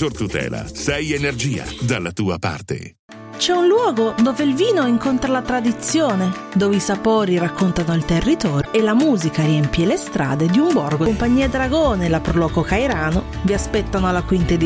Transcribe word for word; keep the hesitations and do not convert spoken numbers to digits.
maggior tutela. sei Energia, dalla tua parte. C'è un luogo dove il vino incontra la tradizione, dove i sapori raccontano il territorio e la musica riempie le strade di un borgo. Compagnia Dragone e la Proloco Cairano vi aspettano alla quinta edizione